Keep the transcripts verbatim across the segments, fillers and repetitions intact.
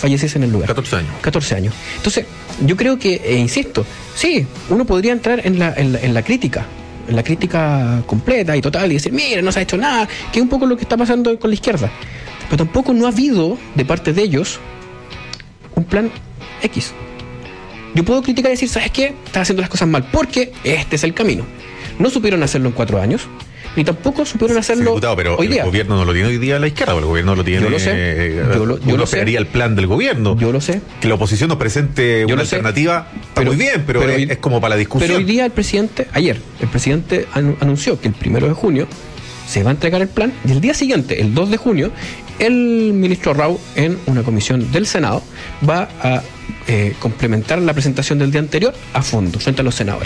falleciese en el lugar. catorce años. catorce años. Entonces, yo creo que, eh, insisto, sí, uno podría entrar en la, en la, en la crítica, en la crítica completa y total y decir, mira, no se ha hecho nada, que es un poco lo que está pasando con la izquierda. Pero tampoco no ha habido, de parte de ellos, un plan X. Yo puedo criticar y decir, ¿sabes qué? Estás haciendo las cosas mal, porque este es el camino. No supieron hacerlo en cuatro años, ni tampoco supieron hacerlo, sí, diputado, pero hoy día. El gobierno no lo tiene hoy día a la izquierda, el gobierno lo tiene. Yo lo sé. Eh, yo lo, yo uno lo esperaría sé. el plan del gobierno. Yo lo sé. Que la oposición nos presente yo una alternativa, sé. Está pero, muy bien, pero, pero es, hoy, es como para la discusión. Pero hoy día el presidente, ayer, el presidente anunció que el primero de junio se va a entregar el plan y el día siguiente, el dos de junio, el ministro Rau, en una comisión del Senado, va a eh, complementar la presentación del día anterior a fondo, frente a los senadores.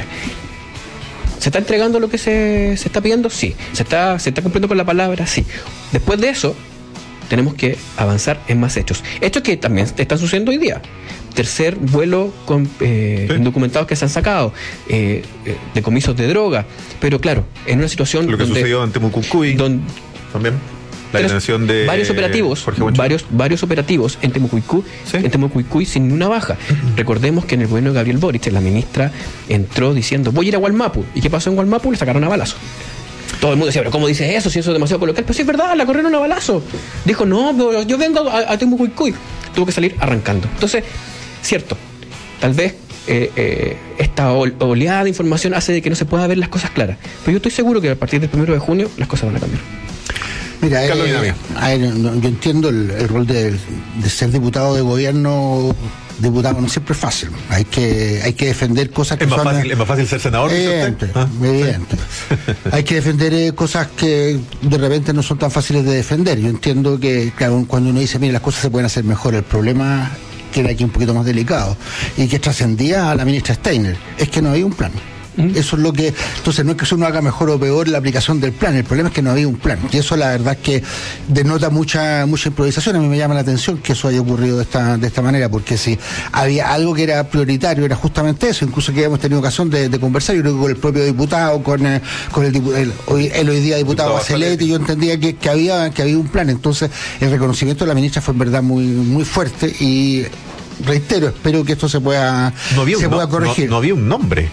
¿Se está entregando lo que se, se está pidiendo? Sí. ¿Se está, ¿Se está cumpliendo con la palabra? Sí. Después de eso, tenemos que avanzar en más hechos. Hechos que también están sucediendo hoy día. Tercer vuelo con eh, ¿Sí? documentados que se han sacado, eh, eh, decomisos de droga. Pero claro, en una situación lo que donde, sucedió en Temucuicuy donde, también. La detención de varios operativos, varios, varios operativos en Temucuicuy, ¿sí? en Temucuicuy sin una baja. Uh-huh. Recordemos que en el gobierno de Gabriel Boric, la ministra entró diciendo, voy a ir a Gualmapu. ¿Y qué pasó en Gualmapu? Le sacaron a balazo. Todo el mundo decía, pero ¿cómo dices eso? Si eso es demasiado coloquial. Pero sí es verdad, la corrieron a balazo. Dijo, no, pero yo vengo a, a Temucuicuy. Tuvo que salir arrancando. Entonces, cierto, tal vez eh, eh, esta oleada de información hace de que no se pueda ver las cosas claras. Pero yo estoy seguro que a partir del primero de junio las cosas van a cambiar. Mira, eh, eh, yo entiendo el, el rol de, de ser diputado de gobierno. Diputado no siempre es fácil. Hay que hay que defender cosas que es más son... Fácil, es más fácil ser senador. Evidente, ¿Ah? evidente. Hay que defender eh, cosas que de repente no son tan fáciles de defender. Yo entiendo que, claro, cuando uno dice, mire, las cosas se pueden hacer mejor, el problema queda aquí un poquito más delicado. Y que trascendía a la ministra Steiner. Es que no había un plan. Eso es lo que... Entonces no es que uno haga mejor o peor la aplicación del plan, el problema es que no había un plan, y eso la verdad es que denota mucha mucha improvisación. A mí me llama la atención que eso haya ocurrido de esta de esta manera, porque si había algo que era prioritario era justamente eso, incluso que habíamos tenido ocasión de, de conversar, yo creo que con el propio diputado, con, eh, con el, el, hoy, el hoy día diputado Bachelet, yo entendía que, que había que había un plan. Entonces el reconocimiento de la ministra fue en verdad muy muy fuerte, y reitero, espero que esto se pueda, no había se un, pueda no, corregir. No, no había un nombre.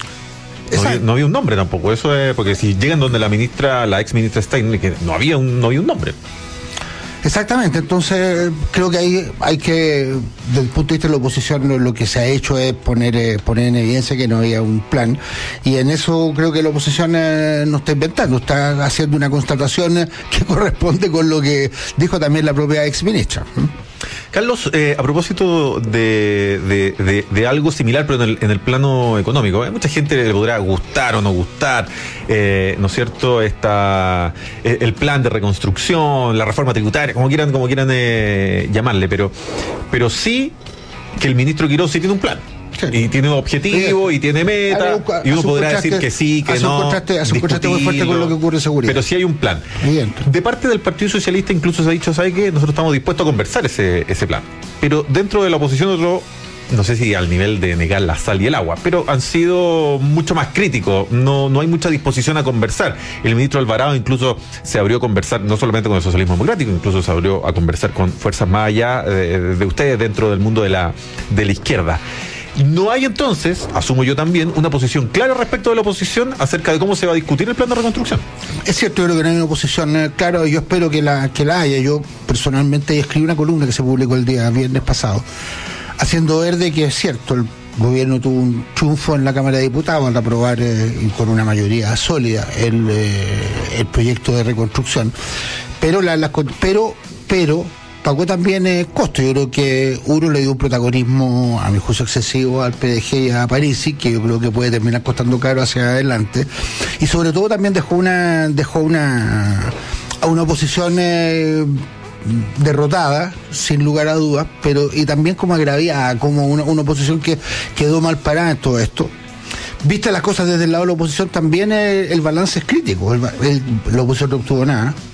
No había, no había un nombre tampoco, eso es porque si llegan donde la ministra, la ex ministra Stein, que no había un, no había un nombre. Exactamente, entonces creo que hay, hay que, desde el punto de vista de la oposición, lo, lo que se ha hecho es poner eh, poner en evidencia que no había un plan, y en eso creo que la oposición eh, no está inventando, está haciendo una constatación eh, que corresponde con lo que dijo también la propia ex ministra. ¿Mm? Carlos, eh, a propósito de, de, de, de algo similar, pero en el, en el plano económico, a mucha gente le podrá gustar o no gustar, eh, ¿no es cierto?, esta, el plan de reconstrucción, la reforma tributaria, como quieran, como quieran eh, llamarle, pero, pero sí que el ministro Quirós sí tiene un plan. Sí. Y tiene un objetivo, sí, y tiene meta, un, y uno podrá decir que sí, que hace no. Un contraste, hace un contraste muy fuerte con lo que ocurre en seguridad. Pero sí hay un plan. Bien. De parte del Partido Socialista incluso se ha dicho, ¿sabe qué? Nosotros estamos dispuestos a conversar ese, ese plan. Pero dentro de la oposición otro, no sé si al nivel de negar la sal y el agua, pero han sido mucho más críticos. No, no hay mucha disposición a conversar. El ministro Alvarado incluso se abrió a conversar, no solamente con el socialismo democrático, incluso se abrió a conversar con fuerzas más allá de, de ustedes dentro del mundo de la, de la izquierda. No hay entonces, asumo yo también, una posición clara respecto de la oposición acerca de cómo se va a discutir el plan de reconstrucción. Es cierto, yo creo que no hay una posición eh, clara, yo espero que la, que la haya. Yo personalmente escribí una columna que se publicó el día viernes pasado, haciendo ver de que es cierto, el gobierno tuvo un triunfo en la Cámara de Diputados al aprobar eh, con una mayoría sólida el, eh, el proyecto de reconstrucción, pero la, la pero pero pagó también eh, costo. Yo creo que uno le dio un protagonismo, a mi juicio, excesivo al P D G y a Parisi, que yo creo que puede terminar costando caro hacia adelante, y sobre todo también dejó una dejó una a una oposición eh, derrotada, sin lugar a dudas, pero y también como agraviada, como una, una oposición que quedó mal parada en todo esto. Viste las cosas desde el lado de la oposición, también el, el balance es crítico. El, el, la oposición no obtuvo nada.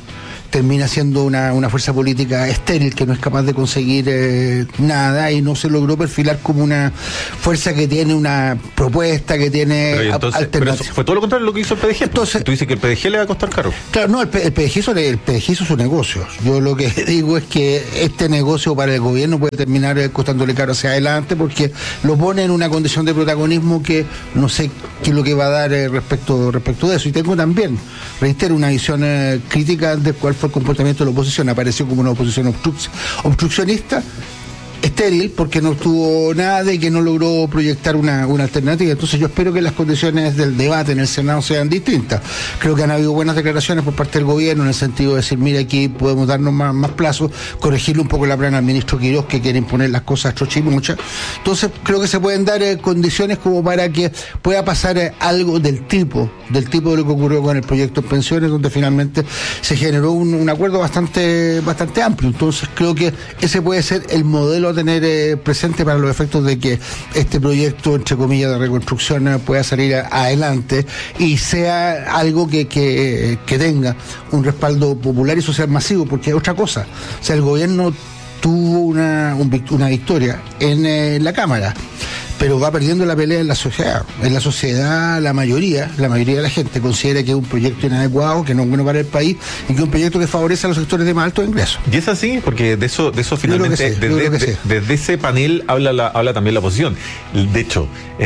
termina siendo una, una fuerza política estéril que no es capaz de conseguir eh, nada y no se logró perfilar como una fuerza que tiene una propuesta, que tiene entonces, pero eso fue todo lo contrario de lo que hizo el P D G. Entonces, tú dices que el P D G le va a costar caro. Claro, no, el, el P D G hizo, el P D G hizo su negocio. Yo lo que digo es que este negocio para el gobierno puede terminar costándole caro hacia adelante porque lo pone en una condición de protagonismo que no sé qué es lo que va a dar eh, respecto, respecto de eso. Y tengo también, reitero, una visión eh, crítica de cuál fue el comportamiento de la oposición. Apareció como una oposición obstruc- obstruccionista, estéril, porque no tuvo nada y que no logró proyectar una, una alternativa. Entonces yo espero que las condiciones del debate en el Senado sean distintas. Creo que han habido buenas declaraciones por parte del gobierno en el sentido de decir, mira, aquí podemos darnos más, más plazos, corregirle un poco la plana al ministro Quirós, que quiere imponer las cosas trochimuchas. Entonces creo que se pueden dar eh, condiciones como para que pueda pasar eh, algo del tipo, del tipo de lo que ocurrió con el proyecto de pensiones, donde finalmente se generó un, un acuerdo bastante, bastante amplio. Entonces creo que ese puede ser el modelo a tener eh, presente para los efectos de que este proyecto, entre comillas, de reconstrucción eh, pueda salir a, adelante y sea algo que, que, que tenga un respaldo popular y social masivo, porque es otra cosa. O sea, el gobierno tuvo una, un, una victoria en eh, la Cámara, pero va perdiendo la pelea en la sociedad. En la sociedad, la mayoría, la mayoría de la gente considera que es un proyecto inadecuado, que no es bueno para el país y que es un proyecto que favorece a los sectores de más altos ingresos. Y es así, porque de eso, de eso finalmente, sí, desde, de, desde ese panel habla, la, habla también la oposición. De hecho,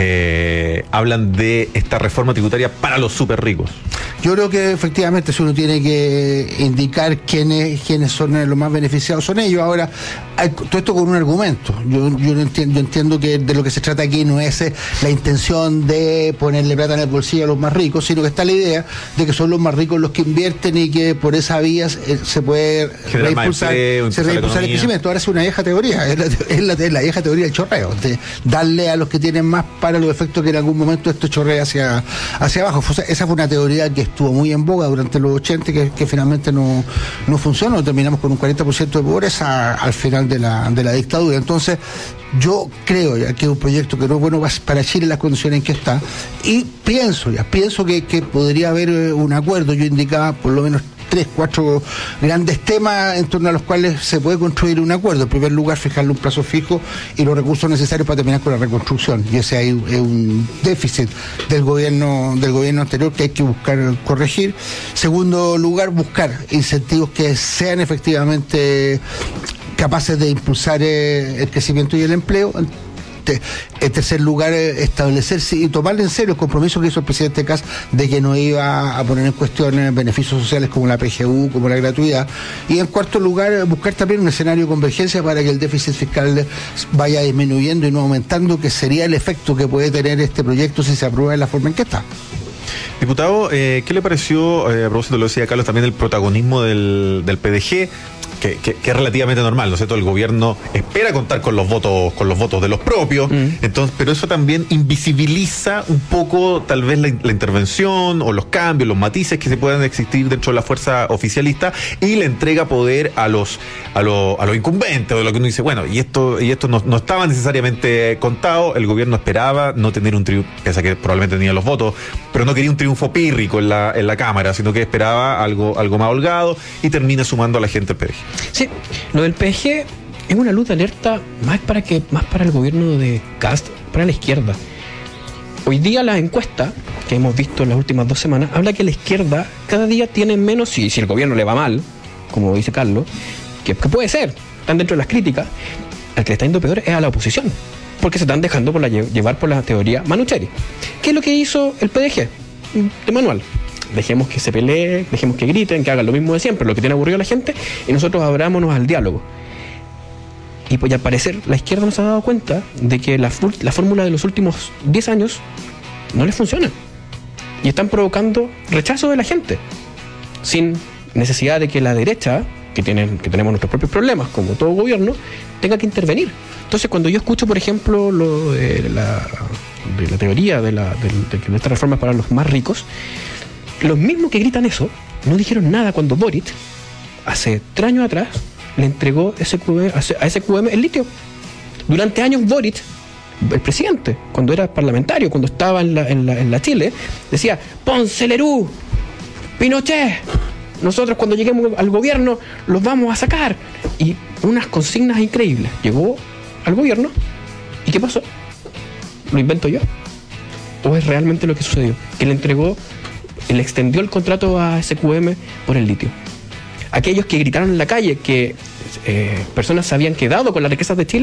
eh, hablan de esta reforma tributaria para los súper ricos. Yo creo que efectivamente si uno tiene que indicar quiénes, quiénes son los más beneficiados, son ellos. Ahora, hay, todo esto con un argumento. Yo, yo, no entiendo, yo entiendo que de lo que se trata aquí no es la intención de ponerle plata en el bolsillo a los más ricos, sino que está la idea de que son los más ricos los que invierten y que por esa vía se puede reimpulsar, empleo, se reimpulsar el crecimiento. Ahora es una vieja teoría, es la, es la, es la vieja teoría del chorreo, de darle a los que tienen más para los efectos que en algún momento esto chorrea hacia, hacia abajo. O sea, esa fue una teoría que estuvo muy en boga durante los ochenta, que, que finalmente no, no funcionó. Terminamos con un cuarenta por ciento de pobreza al final de la, de la dictadura. Entonces, yo creo ya que es un proyecto que no es bueno para Chile en las condiciones en que está, y pienso ya, pienso que, que podría haber un acuerdo. Yo indicaba por lo menos tres, cuatro grandes temas en torno a los cuales se puede construir un acuerdo. En primer lugar, fijarle un plazo fijo y los recursos necesarios para terminar con la reconstrucción. Y ese hay es un déficit del gobierno, del gobierno anterior que hay que buscar corregir. Segundo lugar, buscar incentivos que sean efectivamente capaces de impulsar eh, el crecimiento y el empleo. En tercer lugar, establecerse y tomarle en serio el compromiso que hizo el presidente Kast de que no iba a poner en cuestión beneficios sociales como la P G U, como la gratuidad. Y en cuarto lugar, buscar también un escenario de convergencia para que el déficit fiscal vaya disminuyendo y no aumentando, que sería el efecto que puede tener este proyecto si se aprueba en la forma en que está. Diputado, eh, ¿qué le pareció, eh, a propósito lo decía Carlos, también el protagonismo del, del P D G? Que, que, que es relativamente normal, ¿no es cierto? El gobierno espera contar con los votos, con los votos de los propios, mm. entonces, pero eso también invisibiliza un poco tal vez la, la intervención o los cambios, los matices que se puedan existir dentro de la fuerza oficialista, y le entrega poder a los a los, a los incumbentes, de lo que uno dice, bueno, y esto, y esto no, no estaba necesariamente contado. El gobierno esperaba no tener un triunfo, pese a que probablemente tenía los votos, pero no quería un triunfo pírrico en la, en la Cámara, sino que esperaba algo, algo más holgado, y termina sumando a la gente al P D G. Sí, lo del P D G es una luz de alerta más para que más para el gobierno de Kast, para la izquierda. Hoy día la encuesta que hemos visto en las últimas dos semanas habla que la izquierda cada día tiene menos, si, si el gobierno le va mal, como dice Carlos, que, que puede ser, están dentro de las críticas, al que le está yendo peor es a la oposición, porque se están dejando por la, llevar por la teoría Manucheri. ¿Qué es lo que hizo el P D G? De manual. Dejemos que se peleen, dejemos que griten, que hagan lo mismo de siempre, lo que tiene aburrido a la gente, y nosotros abrámonos al diálogo. Y pues al parecer la izquierda nos ha dado cuenta de que la, la fórmula de los últimos diez años no les funciona. Y están provocando rechazo de la gente, sin necesidad de que la derecha, que, tienen, que tenemos nuestros propios problemas, como todo gobierno, tenga que intervenir. Entonces, cuando yo escucho, por ejemplo, lo de la, de la teoría de, la, de, de, de esta reforma para los más ricos, los mismos que gritan eso no dijeron nada cuando Boric, hace tres años atrás, le entregó ese Q M, a ese Q M el litio. Durante años Boric, el presidente, cuando era parlamentario, cuando estaba en la, en la, en la Chile, decía Ponce Lerú, Pinochet, nosotros cuando lleguemos al gobierno los vamos a sacar. Y unas consignas increíbles. Llegó al gobierno, ¿y qué pasó? ¿Lo invento yo? ¿O es realmente lo que sucedió? Que le entregó, le extendió el contrato a S Q M por el litio. Aquellos que gritaron en la calle que eh, personas se habían quedado con las riquezas de Chile,